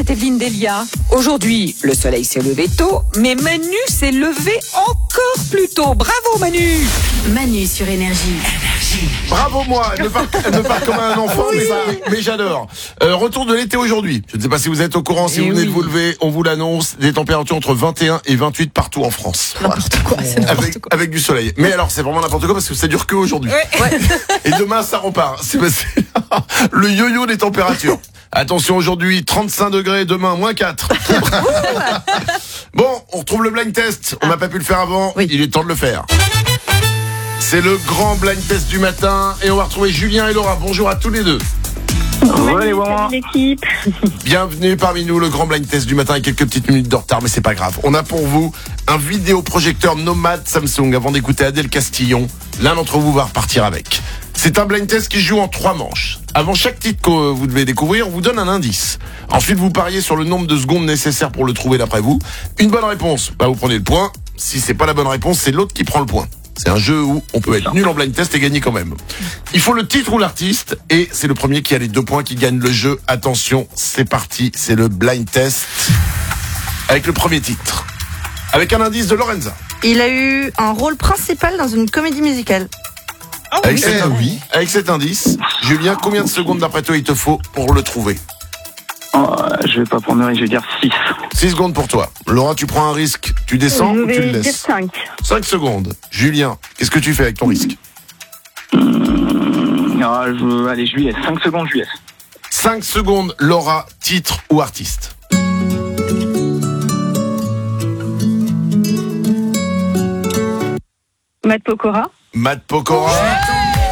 c'est Evelyne Delia. Aujourd'hui, le soleil s'est levé tôt, mais Manu s'est levé encore plus tôt. Bravo Manu. Manu sur Énergie. Bravo moi, elle me parle comme un enfant, mais j'adore. Retour de l'été aujourd'hui. Je ne sais pas si vous êtes au courant, si vous venez de vous lever, on vous l'annonce, des températures entre 21 et 28 partout en France. N'importe quoi, c'est n'importe quoi. Avec du soleil. Mais alors c'est vraiment n'importe quoi parce que ça dure que aujourd'hui. Ouais. Et demain ça repart. C'est le yo-yo des températures. Attention, aujourd'hui 35 degrés, demain moins 4. Bon, on retrouve le blind test. On n'a pas pu le faire avant, il est temps de le faire. C'est le grand blind test du matin et on va retrouver Julien et Laura. Bonjour à tous les deux. Salut l'équipe. Bienvenue parmi nous, le grand blind test du matin avec quelques petites minutes de retard, mais c'est pas grave. On a pour vous un vidéoprojecteur Nomad Samsung. Avant d'écouter Adèle Castillon, l'un d'entre vous va repartir avec. C'est un blind test qui se joue en 3 manches. Avant chaque titre que vous devez découvrir, on vous donne un indice. Ensuite, vous pariez sur le nombre de secondes nécessaires pour le trouver d'après vous. Une bonne réponse, vous prenez le point. Si c'est pas la bonne réponse, c'est l'autre qui prend le point. C'est un jeu où on peut être nul en blind test et gagner quand même. Il faut le titre ou l'artiste et c'est le premier qui a les 2 points qui gagne le jeu. Attention, c'est parti, c'est le blind test avec le premier titre. Avec un indice de Lorenza. Il a eu un rôle principal dans une comédie musicale. Avec cet indice, Julien, combien de secondes d'après toi il te faut pour le trouver? Je vais pas prendre un risque, je vais dire 6. 6 secondes pour toi. Laura, tu prends un risque, tu descends ou tu le laisses? 5. 5 secondes. Julien, qu'est-ce que tu fais avec ton risque? Allez, je lui laisse. 5 secondes, je lui laisse. 5 secondes, Laura, titre ou artiste? Matt Pokora. Matt Pokora.